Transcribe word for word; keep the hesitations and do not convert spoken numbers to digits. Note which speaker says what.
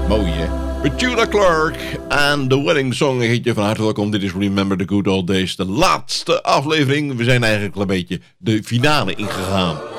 Speaker 1: Mooi hè? Petula Clark en The Wedding Song heet je van harte welkom. Dit is Remember the Good Old Days, de laatste aflevering. We zijn eigenlijk een beetje de finale ingegaan.